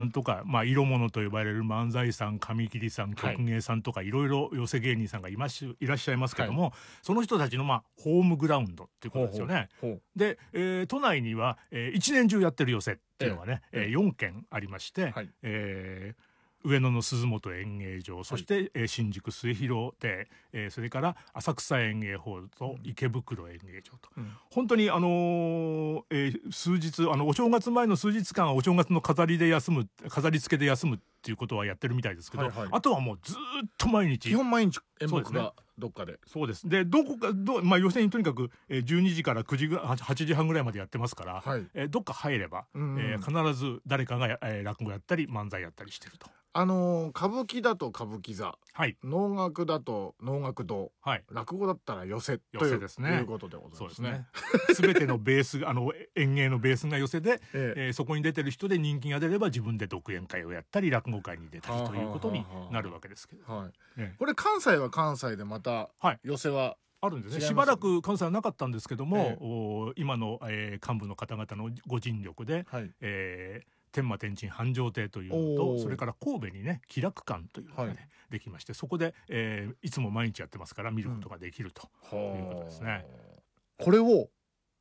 んとか、まあ、色物と呼ばれる漫才さん、紙切りさん、曲芸さんとか、いろいろ寄せ芸人さんがいらっしゃいますけども、その人たちの、まあ、ホームグラウンドっていうことですよね。で、都内には、一年中やってる寄せっていうのがね、4軒ありまして、上野の鈴本演芸場、そして、新宿末広亭、それから浅草演芸ホールと池袋演芸場と、本当に数日お正月前の数日間はお正月の飾り付けで休むっていうことはやってるみたいですけど、あとはもうずっと毎日、 基本毎日演目がどっかで、 そうです。で、まあ、予選にとにかく12時から8時半ぐらいまでやってますから、どっか入れば、必ず誰かが落語やったり漫才やったりしてると。 歌舞伎だと歌舞伎座、能楽だと能楽堂、落語だったら寄せということでございますね。 すべてのベース演芸のベースが寄せで、そこに出てる人で人気が出れば自分で独演会をやったり落語会に出たりということになるわけですけど、 これ関西は関西でまた寄せはあるんですね。しばらく関西はなかったんですけども、今の、幹部の方々のご尽力で、天満天神繁盛亭というのと、それから神戸にね喜楽館というのがね、できまして、そこで、いつも毎日やってますから見ることができるということですね。 これを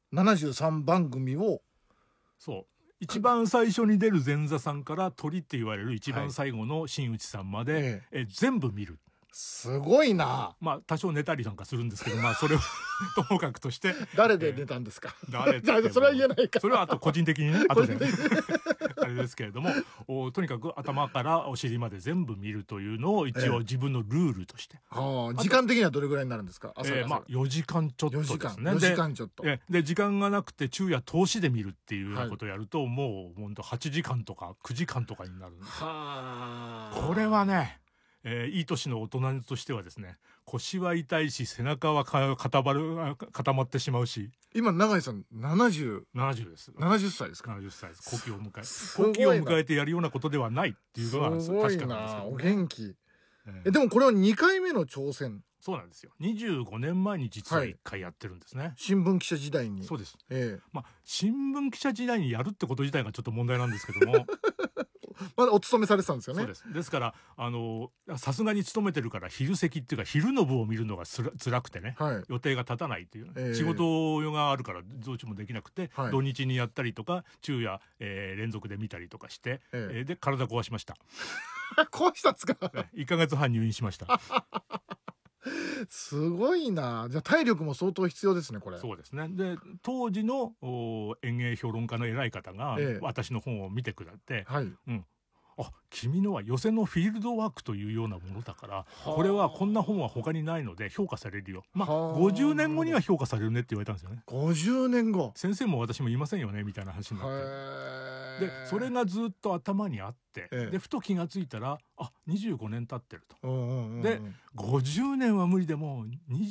73番組を一番最初に出る前座さんから鳥って言われる一番最後の真打さんまで、全部見る。 すごいな。 まあ多少寝たりなんかするんですけど、まあそれをともかくとして誰で寝たんですか。 誰それは言えないか。 それはあと個人的にね、後であれですけれども、とにかく頭からお尻まで全部見るというのを一応自分のルールとして。 時間的にはどれぐらいになるんですか。 まあ4時間ちょっとですね。 4時間ちょっと。 で時間がなくて昼夜通しで見るっていうようなことをやると、もう本当8時間とか9時間とかになるんです。これはね。いい年の大人としてはですね、腰は痛いし背中は固まってしまうし。 今永井さん70 です。 70歳ですか。 70歳です。古希を迎えてやるようなことではないっていうのが確かなんですけど、 お元気。でもこれは2回目の挑戦。 そうなんですよ。25年前に実は1回やってるんですね。 新聞記者時代に。 そうです。まあ新聞記者時代にやるってこと自体がちょっと問題なんですけども。 まだお勤めされてたんですよね。 そうです。ですからさすがに勤めてるから昼席っていうか昼の部を見るのが辛くてね、予定が立たないっていう、仕事があるからどうしてもできなくて、土日にやったりとか昼夜、連続で見たりとかして、で体壊しました。 壊したんですか。 1ヶ月半入院しました。 すごいな。じゃあ体力も相当必要ですね、これ。 そうですね。で当時の演芸評論家の偉い方が私の本を見てくれて、君のは寄席のフィールドワークというようなものだから、これはこんな本は他にないので評価されるよ。まあ50年後には評価されるねって言われたんですよね。 50年後。 先生も私も言いませんよねみたいな話になって。でそれがずっと頭にあって、でふと気がついたら25年経ってると。で50年は無理でも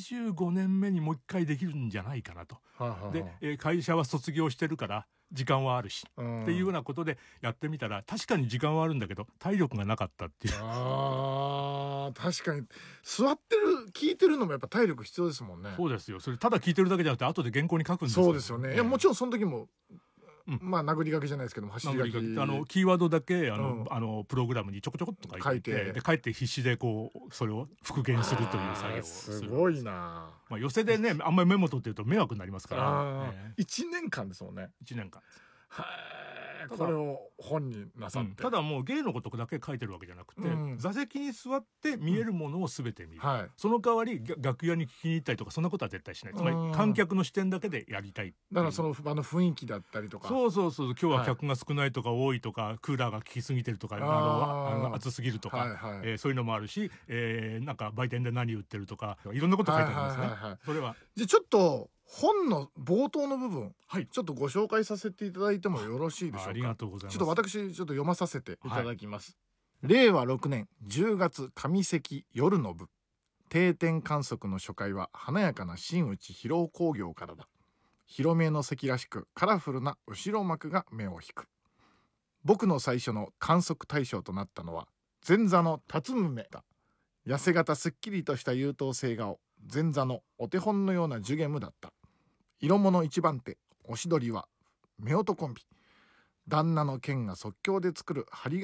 25年目にもう一回できるんじゃないかなと。で会社は卒業してるから時間はあるし、っていうようなことでやってみたら、確かに時間はあるんだけど体力がなかったっていう。 確かに座ってる聞いてるのもやっぱ体力必要ですもんね。 そうですよ。それただ聞いてるだけじゃなくて後で原稿に書くんですよ。 そうですよね。いやもちろんその時もまあ殴り書きじゃないですけども、走り書き、 キーワードだけプログラムにちょこちょこっと書いて、で帰って必死でこうそれを復元するという作業をする。 すごいな。 まあ寄席でねあんまりメモ取ってると迷惑になりますから。 1年間ですもんね。 1年間です。 これを本になさって、 ただもう芸のことだけ書いてるわけじゃなくて、座席に座って見えるものを全て見る、その代わり楽屋に聞きに行ったりとかそんなことは絶対しない。つまり観客の視点だけでやりたい。 だからその雰囲気だったりとか、 そう今日は客が少ないとか多いとか、クーラーが効きすぎてるとか暑すぎるとか、そういうのもあるし、なんか売店で何売ってるとかいろんなこと書いてあるんですね。それはじゃあちょっと本の冒頭の部分、ちょっとご紹介させていただいてもよろしいでしょうか。 ありがとうございます。 ちょっと私ちょっと読まさせていただきます。令和6年10月上関夜の部、定点観測の初回は華やかな真打披露興行からだ。広めの席らしくカラフルな後ろ幕が目を引く。僕の最初の観測対象となったのは前座の辰巳だ。痩せ型すっきりとした優等生顔、前座のお手本のようなジュゲムだった。色物一番手、おしどりは夫婦コンビ。旦那の剣が即興で作る針金